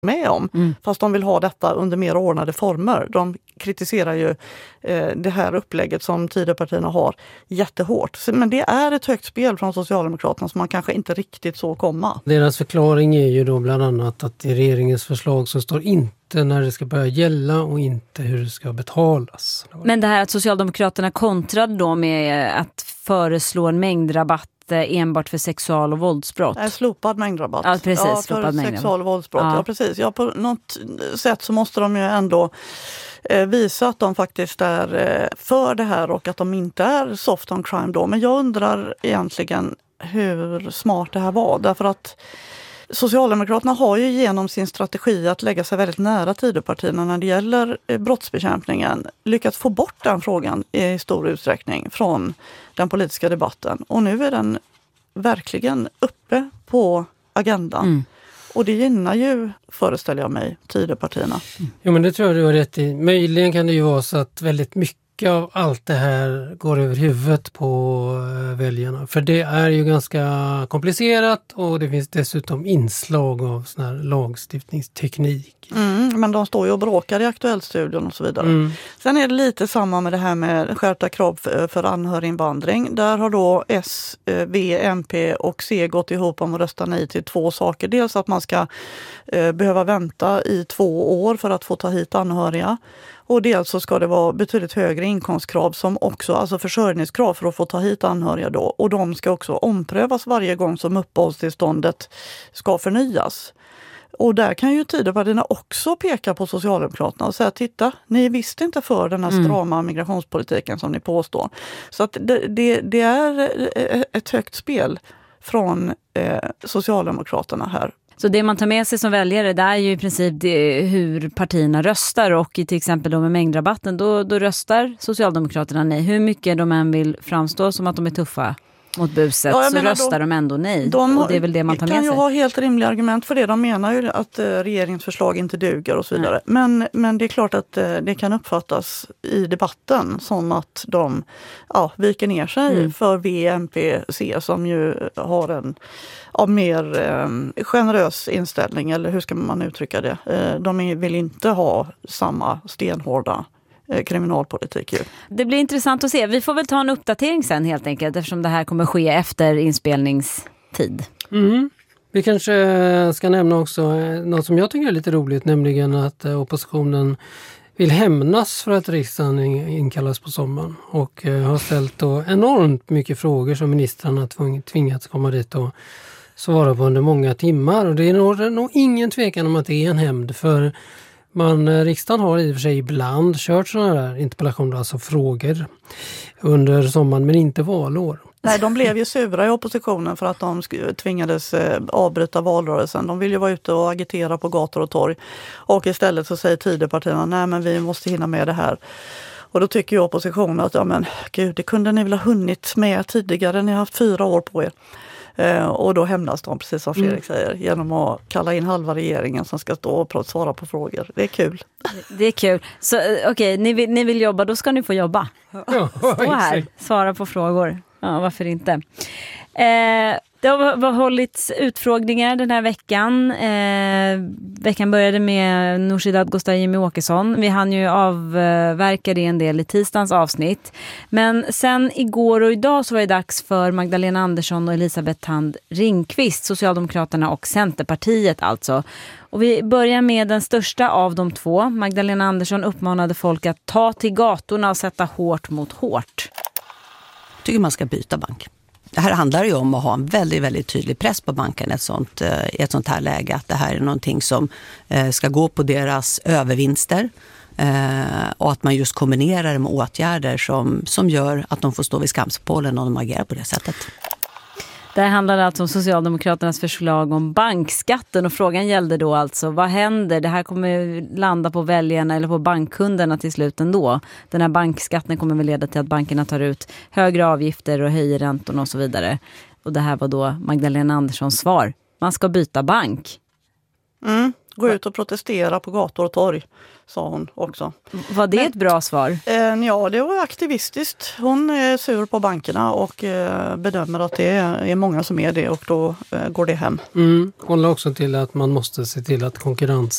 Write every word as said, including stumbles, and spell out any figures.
med om. Mm. Fast de vill ha detta under mer ordnade former. De kritiserar ju eh, det här upplägget som Tidöpartierna har jättehårt. Men det är ett högt spel från Socialdemokraterna som man kanske inte riktigt så komma. Deras förklaring är ju då bland annat att i regeringens förslag så står inte när det ska börja gälla och inte hur det ska betalas. Men det här att Socialdemokraterna kontrade då med att föreslå en mängdrabatt enbart för sexual- och våldsbrott. Nej, slopad mängdrabatt. Ja, precis. Ja, för slopad sexual- och våldsbrott. Ja. Ja. ja, precis. Ja, på något sätt så måste de ju ändå eh, visa att de faktiskt är eh, för det här och att de inte är soft on crime då. Men jag undrar egentligen hur smart det här var. Därför att Socialdemokraterna har ju genom sin strategi att lägga sig väldigt nära Tidöpartierna när det gäller brottsbekämpningen lyckats få bort den frågan i stor utsträckning från den politiska debatten. Och nu är den verkligen uppe på agendan. Mm. Och det gynnar ju, föreställer jag mig, Tidöpartierna. Mm. Jo, men det tror jag du har rätt i. Möjligen kan det ju vara så att väldigt mycket av allt det här går över huvudet på väljarna. För det är ju ganska komplicerat och det finns dessutom inslag av sån här lagstiftningsteknik. Mm, men de står ju och bråkar i Aktuellstudion och så vidare. Mm. Sen är det lite samma med det här med skärpta krav för, för anhöriginvandring. Där har då S, V, M P och C gått ihop om att rösta nej till två saker. Dels att man ska eh, behöva vänta i två år för att få ta hit anhöriga. Och dels så ska det vara betydligt högre inkomstkrav som också, alltså försörjningskrav för att få ta hit anhöriga då. Och de ska också omprövas varje gång som uppehållstillståndet ska förnyas. Och där kan ju Tidöpartierna också peka på Socialdemokraterna och säga, titta, ni visste inte för den här strama mm. migrationspolitiken som ni påstår. Så att det, det, det är ett högt spel från eh, Socialdemokraterna här. Så det man tar med sig som väljare, det är ju i princip det, hur partierna röstar, och i till exempel då med mängdrabatten, då, då röstar Socialdemokraterna nej. Hur mycket de än vill framstå som att de är tuffa mot buset, ja, så menar, röstar de, de ändå nej. De, och det är väl det man tar med sig. kan ju ha helt rimliga argument för det. De menar ju att eh, regeringens förslag inte duger och så vidare. Men, men det är klart att eh, det kan uppfattas i debatten som att de ja, viker ner sig mm. för V, M P, C som ju har en ja, mer eh, generös inställning, eller hur ska man uttrycka det? Eh, de vill inte ha samma stenhårda kriminalpolitik. Ju. Det blir intressant att se. Vi får väl ta en uppdatering sen helt enkelt, eftersom det här kommer ske efter inspelningstid. Mm. Vi kanske ska nämna också något som jag tycker är lite roligt, nämligen att oppositionen vill hämnas för att riksdagen inkallas på sommaren och har ställt då enormt mycket frågor som ministrarna tvingats komma dit och svara på under många timmar. Och det är nog, nog ingen tvekan om att det är en hämnd, för Man, riksdagen har i och för sig ibland kört sådana där interpellationer, alltså frågor under sommaren, men inte valår. Nej, de blev ju sura i oppositionen för att de tvingades avbryta valrörelsen. De vill ju vara ute och agitera på gator och torg. Och istället så säger Tidöpartierna, nej men vi måste hinna med det här. Och då tycker ju oppositionen att, ja men gud, det kunde ni väl ha hunnit med tidigare, ni har haft fyra år på er. Eh, och då hämnas de, precis som Fredrik mm. säger, genom att kalla in halva regeringen som ska stå och svara på frågor. Det är kul. Det är kul. Så okej, okay, ni, vill, ni vill jobba, då ska ni få jobba. Ja, stå här, svara på frågor. Ja, varför inte? Eh, det har hållits utfrågningar den här veckan. Eh, veckan började med Nooshi Dadgostar och Jimmie Åkesson. Vi hann ju avverka det en del i tisdagens avsnitt. Men sen igår och idag så var det dags för Magdalena Andersson och Elisabeth Thand Ringqvist, Socialdemokraterna och Centerpartiet alltså. Och vi börjar med den största av de två. Magdalena Andersson uppmanade folk att ta till gatorna och sätta hårt mot hårt. Jag tycker man ska byta bank. Det här handlar ju om att ha en väldigt, väldigt tydlig press på banken i ett sånt, i ett sånt här läge. Att det här är någonting som ska gå på deras övervinster. Och att man just kombinerar det med åtgärder som, som gör att de får stå vid skamspålen om de agerar på det sättet. Det handlar alltså om Socialdemokraternas förslag om bankskatten, och frågan gällde då alltså, vad händer? Det här kommer landa på väljarna eller på bankkunderna till slut ändå. Den här bankskatten kommer väl leda till att bankerna tar ut högre avgifter och höjer räntorna och så vidare. Och det här var då Magdalena Anderssons svar. Man ska byta bank. Mm. Gå ut och protestera på gator och torg, sa hon också. Var det Men, ett bra svar? Eh, ja, det var aktivistiskt. Hon är sur på bankerna och eh, bedömer att det är många som är det, och då eh, går det hem. Mm. Hon la också till att man måste se till att konkurrens